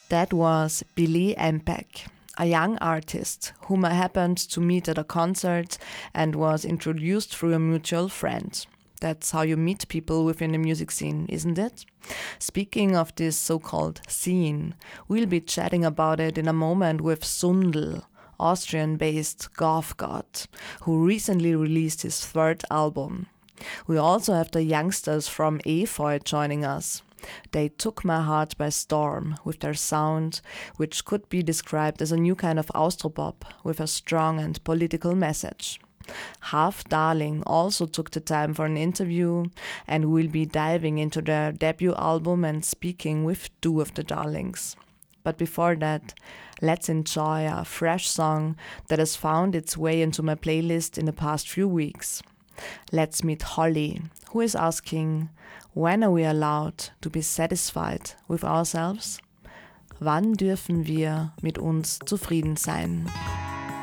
That was Billy Ampeck, a young artist whom I happened to meet at a concert and was introduced through a mutual friend. That's how you meet people within the music scene, isn't it? Speaking of this so-called scene, we'll be chatting about it in a moment with Sundel, Austrian-based goth god, who recently released his third album. We also have the youngsters from Efeu joining us. They took my heart by storm with their sound, which could be described as a new kind of Austropop with a strong and political message. Half Darling also took the time for an interview, and we'll be diving into their debut album and speaking with two of the darlings. But before that, let's enjoy a fresh song that has found its way into my playlist in the past few weeks. Let's meet Holly, who is asking, when are we allowed to be satisfied with ourselves? Wann dürfen wir mit uns zufrieden sein?